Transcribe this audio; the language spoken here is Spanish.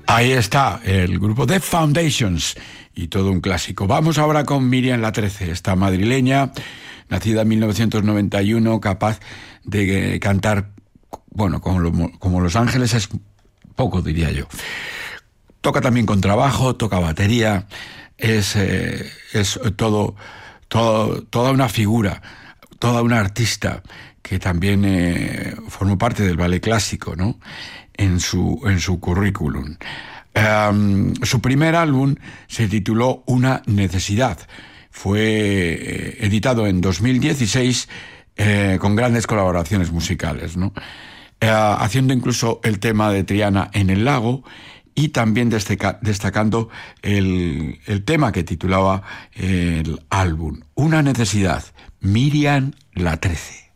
Ahí está, el grupo The Foundations y todo un clásico. Vamos ahora con Miriam La 13, esta madrileña, nacida en 1991, capaz de cantar, bueno, como Los Ángeles es poco, diría yo. Toca también contrabajo, toca batería, es toda una figura, toda una artista que también formó parte del ballet clásico, ¿no?, en su currículum. Su primer álbum se tituló Una necesidad. Fue editado en 2016 con grandes colaboraciones musicales, ¿no? Haciendo incluso el tema de Triana en el lago y también destacando el tema que titulaba el álbum, Una necesidad, Miriam La 13.